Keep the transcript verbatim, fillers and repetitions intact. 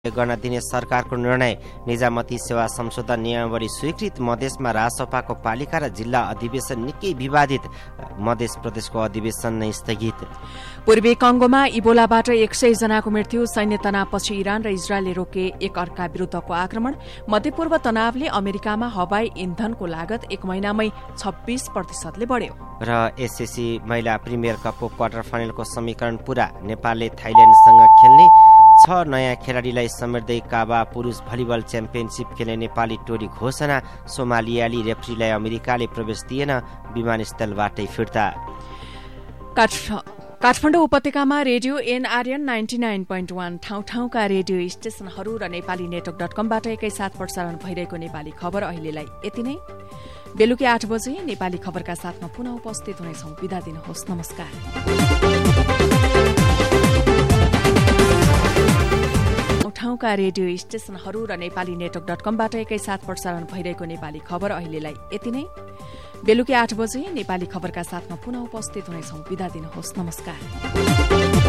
गर्न दिने सरकारको निर्णय। निजामती सेवा संशोधन नियमावली स्वीकृत। मधेसमा राजसभाको पालिका र जिल्ला अधिवेशन निकै विवादित। मधेस प्रदेशको अधिवेशन नै स्थगित। पूर्वी कंगोमा इबोलाबाट एक सय जनाको मृत्यु। सैन्य तनावपछि इरान र इजरायलले रोके एक अर्का विरूद्धको आक्रमण। मध्यपूर्व तनावले अमेरिकामा हवाई इन्धनको लागत एक महिनामै छब्बीस प्रतिशतले बढ्यो। र एसएससी महिला प्रिमियर कपको क्वार्टर फाइनलको समीकरण पूरा। नेपालले थाइल्याण्डसँग खेल्ने छ नयाँ खेलाडीलाई समेट्दै काबा पुरुष भलिबल च्याम्पियनसिप खेल्ने नेपाली टोली घोषणा। सोमालियाली रेफ्रीलाई अमेरिकाले प्रवेश दिएन। विमानस्थलबाटै फिर्ता। काठमाडौँ उपत्यकामा radio NRN ninety nine point one ठाउँ ठाउँका रेडियो स्टेशनहरू र नेपाली नेटवर्क डट कमबाट एकैसाथ प्रसारण भइरहेको नेपाली खबर अहिलेलाई यति नै। बेलुकी आठ बजे नेपाली खबरका साथमा पुनः उपस्थित हुनेछौं। बिदा दिनुहोस्। नमस्कार। ठाउँका रेडियो स्टेशनहरू र नेपाली नेटवर्क डट कमबाट एकैसाथ प्रसारण भइरहेको नेपाली खबर अहिलेलाई यति नै। बेलुकी आठ बजे नेपाली खबरका साथमा पुनः उपस्थित हुनेछौं। बिदा दिनुहोस्। नमस्कार।